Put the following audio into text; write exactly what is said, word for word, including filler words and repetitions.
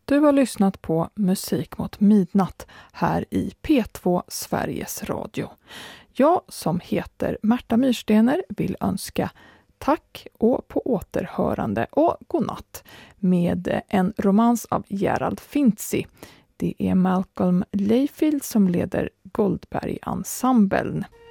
Du har lyssnat på Musik mot midnatt här i P två Sveriges Radio. Jag som heter Märta Myrstener vill önska tack och på återhörande och godnatt med en romans av Gerald Finzi. Det är Malcolm Layfield som leder Goldberg-ensemblen.